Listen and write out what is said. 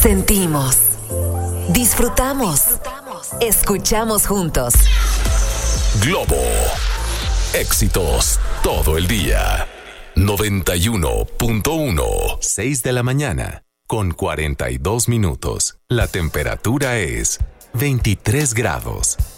Sentimos, disfrutamos, escuchamos juntos. Globo. Éxitos todo el día. 91.1. 6 de la mañana, con 42 minutos. La temperatura es 23 grados.